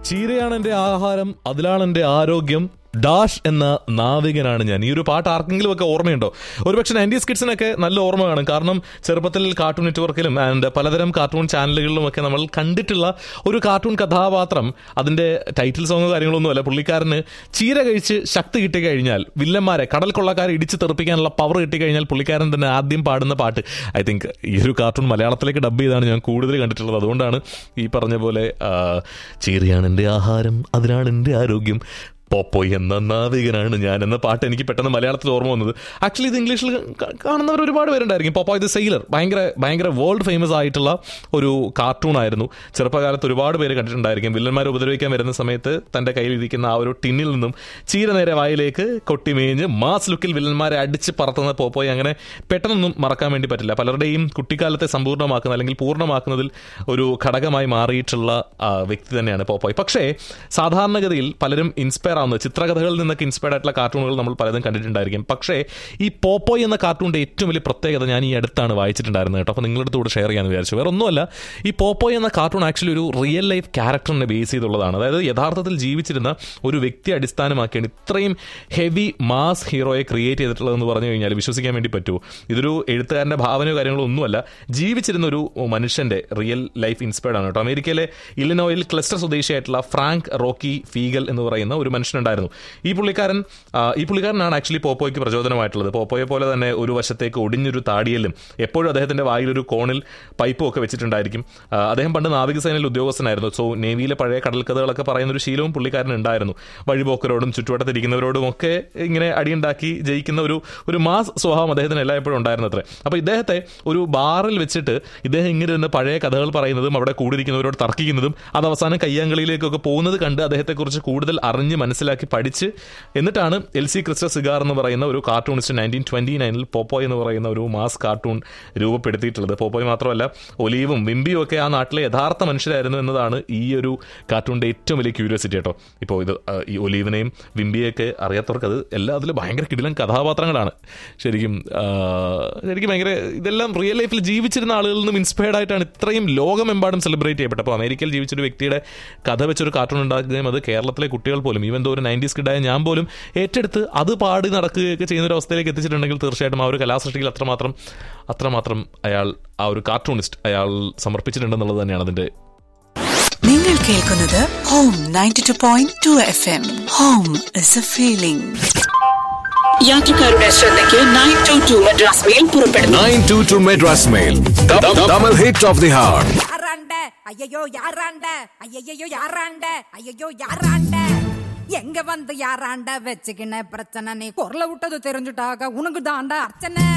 ചീരയാണ് എൻ്റെ ആഹാരം, അതിലാണ് എൻ്റെ ആരോഗ്യം, ഡാഷ് എന്ന നാവികനാണ് ഞാൻ. ഈ ഒരു പാട്ട് ആർക്കെങ്കിലും ഒക്കെ ഓർമ്മയുണ്ടോ? ഒരുപക്ഷെ 90s കിഡ്സിനൊക്കെ നല്ല ഓർമ്മ കാണും. കാരണം ചെറുപ്പത്തിൽ കാർട്ടൂൺ നെറ്റ്വർക്കിലും ആൻഡ് പലതരം കാർട്ടൂൺ ചാനലുകളിലും ഒക്കെ നമ്മൾ കണ്ടിട്ടുള്ള ഒരു കാർട്ടൂൺ കഥാപാത്രം. അതിൻ്റെ ടൈറ്റിൽ സോങ്ങോ കാര്യങ്ങളൊന്നുമല്ല. പുള്ളിക്കാരന് ചീര കഴിച്ച് ശക്തി കിട്ടിക്കഴിഞ്ഞാൽ, വില്ലന്മാരെ കടൽ കൊള്ളക്കാരെ ഇടിച്ച് തെറിപ്പിക്കാനുള്ള പവർ കിട്ടിക്കഴിഞ്ഞാൽ പുള്ളിക്കാരൻ തന്നെ ആദ്യം പാടുന്ന പാട്ട്. ഐ തിങ്ക് ഈ ഒരു കാർട്ടൂൺ മലയാളത്തിലേക്ക് ഡബ് ചെയ്താണ് ഞാൻ കൂടുതൽ കണ്ടിട്ടുള്ളത്. അതുകൊണ്ടാണ് ഈ പറഞ്ഞ പോലെ ചീരയാണ് എൻ്റെ ആഹാരം, അതിനാണ് എൻ്റെ ആരോഗ്യം, പോപ്പോയ് എന്ന നാവികനാണ് ഞാൻ എന്ന പാട്ട് എനിക്ക് പെട്ടെന്ന് മലയാളത്തിൽ ഓർമ്മ വന്നത്. ആക്ച്വലി ഇത് ഇംഗ്ലീഷിൽ കാണുന്നവർ ഒരുപാട് പേരുണ്ടായിരിക്കും. പോപ്പോയ് ദ സെയിലർ ഭയങ്കര വേൾഡ് ഫേമസ് ആയിട്ടുള്ള ഒരു കാർട്ടൂൺ ആയിരുന്നു. ചെറുപ്പകാലത്ത് ഒരുപാട് പേര് കണ്ടിട്ടുണ്ടായിരിക്കും. വില്ലന്മാരെ ഉപദ്രവിക്കാൻ വരുന്ന സമയത്ത് തൻ്റെ കയ്യിൽ ഇരിക്കുന്ന ആ ഒരു ടിന്നിൽ നിന്നും ചീര നേരെ വായിലേക്ക് കൊട്ടിമേഞ്ഞ് മാസ് ലുക്കിൽ വില്ലന്മാരെ അടിച്ച് പറത്തുന്ന പോപ്പോയ് അങ്ങനെ പെട്ടെന്നൊന്നും മറക്കാൻ വേണ്ടി പറ്റില്ല. പലരുടെയും കുട്ടിക്കാലത്തെ സമ്പൂർണ്ണമാക്കുന്ന അല്ലെങ്കിൽ പൂർണ്ണമാക്കുന്നതിൽ ഒരു ഘടകമായി മാറിയിട്ടുള്ള വ്യക്തി തന്നെയാണ് പോപ്പോയ്. പക്ഷേ സാധാരണഗതിയിൽ പലരും ഇൻസ്പയർ ആവുന്നത് ചിത്രകഥകളിൽ നിന്നൊക്കെ ഇൻസ്പയർഡ് ആയിട്ടുള്ള കാർട്ടൂണുകൾ നമ്മൾ പലതും കണ്ടിട്ടുണ്ടായിരിക്കും. പക്ഷേ ഈ പോപ്പോയ് എന്ന കാർട്ടൂണിൻ്റെ ഏറ്റവും വലിയ പ്രത്യേകത ഞാൻ ഈ അടുത്താണ് വായിച്ചിട്ടുണ്ടായിരുന്നത് കേട്ടോ. അപ്പോൾ നിങ്ങളുടെ കൂടെ ഷെയർ ചെയ്യാമെന്ന് വിചാരിച്ചു. വേറെ ഒന്നുമല്ല, ഈ പോപ്പോയ് എന്ന കാർട്ടൂൺ ആക്ച്വലി ഒരു റിയൽ ലൈഫ് ക്യാരക്ടറിനെ ബേസ് ചെയ്തുള്ളതാണ്. അതായത് യഥാർത്ഥത്തിൽ ജീവിച്ചിരുന്ന ഒരു വ്യക്തിയെ അടിസ്ഥാനമാക്കിയാണ് ഇത്രയും ഹെവി മാസ് ഹീറോയെ ക്രിയേറ്റ് ചെയ്തിട്ടുള്ളതെന്ന് പറഞ്ഞു കഴിഞ്ഞാൽ വിശ്വസിക്കാൻ വേണ്ടി പറ്റുമോ? ഇതൊരു എഴുത്തുകാരൻ്റെ ഭാവനയോ കാര്യങ്ങളോ ഒന്നുമല്ല. ജീവിച്ചിരുന്ന ഒരു മനുഷ്യൻ്റെ റിയൽ ലൈഫ് ഇൻസ്പയർഡ് ആണ് കേട്ടോ. അമേരിക്കയിലെ ഇലിനോയിൽ ക്ലസ്റ്റർ സ്വദേശിയായിട്ടുള്ള ഫ്രാങ്ക് റോക്കി ഫീഗൽ എന്ന് പറയുന്ന ഒരു മനുഷ്യനുണ്ടായിരുന്നു. ഈ പുള്ളിക്കാരനാണ് ആക്ച്വലി പോപ്പോയ്ക്ക് പ്രചോദനമായിട്ടുള്ളത്. പോപ്പോയെ പോലെ തന്നെ ഒരു വശത്തേക്ക് ഒടിഞ്ഞൊരു താടിയലും എപ്പോഴും അദ്ദേഹത്തിൻ്റെ വായിലൊരു കോണിൽ പൈപ്പും ഒക്കെ വെച്ചിട്ടുണ്ടായിരിക്കും. അദ്ദേഹം പണ്ട് നാവികസേനയിൽ ഉദ്യോഗസ്ഥനായിരുന്നു. സോ നേവിയിലെ പഴയ കടൽക്കഥകളൊക്കെ പറയുന്നൊരു ശീലവും പുള്ളിക്കാരൻ ഉണ്ടായിരുന്നു. വഴിപോക്കരോടും ചുറ്റുവട്ടത്തിരിക്കുന്നവരോടും ഒക്കെ ഇങ്ങനെ അടിയുണ്ടാക്കി ജയിക്കുന്ന ഒരു മാസ് സ്വഭാവം അദ്ദേഹത്തിന് എല്ലായ്പ്പോഴും ഉണ്ടായിരുന്നത്രേ. അപ്പോൾ ഇദ്ദേഹത്തെ ഒരു ബാറിൽ വെച്ചിട്ട് ഇദ്ദേഹം ഇങ്ങനെ ഇരുന്ന് പഴയ കഥകൾ പറയുന്നതും അവിടെ കൂടിയിരിക്കുന്നവരോട് തർക്കിക്കുന്നതും അത് അവസാനം കയ്യാങ്കളിയിലേക്കൊക്കെ പോകുന്നത് കണ്ട് അദ്ദേഹത്തെക്കുറിച്ച് കൂടുതൽ അറിഞ്ഞ് മനസ്സിലാക്കി പഠിച്ച് എന്നിട്ടാണ് എൽസി ക്രിസ്റ്റർ സിഗാർ എന്ന് പറയുന്ന ഒരു കാർട്ടൂണിസ്റ്റ് 1929 പോപ്പോയ് എന്ന് പറയുന്ന ഒരു മാസ് കാർട്ടൂൺ രൂപപ്പെടുത്തിയിട്ടുള്ളത്. പോപ്പോയ് മാത്രമല്ല, ഒലീവും വിംബിയും ഒക്കെ ആ നാട്ടിലെ യഥാർത്ഥ മനുഷ്യരായിരുന്നു എന്നതാണ് ഈ ഒരു കാർട്ടൂണിൻ്റെ ഏറ്റവും വലിയ ക്യൂരിയോസിറ്റി കേട്ടോ. ഇപ്പോൾ ഇത് ഈ ഒലീവിനെയും വിംബിയൊക്കെ അറിയാത്തവർക്ക് അത് അതിൽ ഭയങ്കര കിടിലൻ കഥാപാത്രങ്ങളാണ്. ശരിക്കും ഭയങ്കര ഇതെല്ലാം റിയൽ ലൈഫിൽ ജീവിച്ചിരുന്ന ആളുകളിൽ നിന്നും ഇൻസ്പയർഡ് ആയിട്ടാണ് ഇത്രയും ലോകമെമ്പാടും സെലിബ്രേറ്റ് ചെയ്യപ്പെട്ടത്. അപ്പോൾ അമേരിക്കയിൽ ജീവിച്ചൊരു വ്യക്തിയുടെ കഥ വെച്ചൊരു കാർട്ടൂൺ ഉണ്ടാക്കുകയും അത് കേരളത്തിലെ കുട്ടികൾ പോലും ഈവൻ ഒരു 90s കിഡായ ഞാൻ പോലും ഏറ്റെടുത്ത് അത് പാടി നടക്കുകയൊക്കെ ചെയ്യുന്ന ഒരു അവസ്ഥയിലേക്ക് എത്തിച്ചിട്ടുണ്ടെങ്കിൽ തീർച്ചയായിട്ടും ആ ഒരു കലാസൃഷ്ടിയിൽ അത്രമാത്രം അയാൾ ആ ഒരു കാർട്ടൂണിസ്റ്റ് അയാൾ സമർപ്പിച്ചിട്ടുണ്ടെന്നുള്ളത് തന്നെയാണ് അതിന്റെ. നിങ്ങൾ കേൾക്കുന്നത് home 92.2 FM. Home is a feeling. യാത്രക്കാരുടെ ശ്രദ്ധയ്ക്ക് 922 മദ്രാസ് മെയിൽ പുറപ്പെടുന്നു. 922 Madras mail, double hit of the heart. ஐயோ யாராண்ட எங்க வந்து யாராண்ட வச்சுக்கின பிரச்சனை, நீ குரல விட்டது தெரிஞ்சுட்டாக உனக்கு தாண்டா அர்ச்சனை.